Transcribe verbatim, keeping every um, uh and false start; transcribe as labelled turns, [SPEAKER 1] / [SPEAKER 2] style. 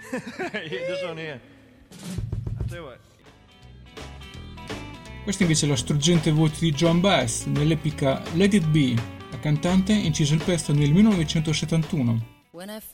[SPEAKER 1] This one here. I tell you what.
[SPEAKER 2] Questa invece è la struggente voce di Joan Baez nell'epica Let It Be. La cantante incise il pezzo nel millenovecentosettantuno.